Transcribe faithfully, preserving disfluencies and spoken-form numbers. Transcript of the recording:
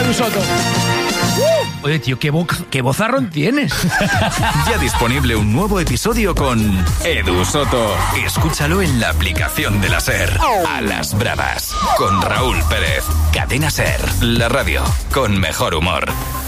Edu Soto. Uh, oye, tío, qué, bo- qué bozarrón tienes. Ya disponible un nuevo episodio con Edu Soto. Escúchalo en la aplicación de la SER. A las bravas. Con Raúl Pérez. Cadena SER. La radio con mejor humor.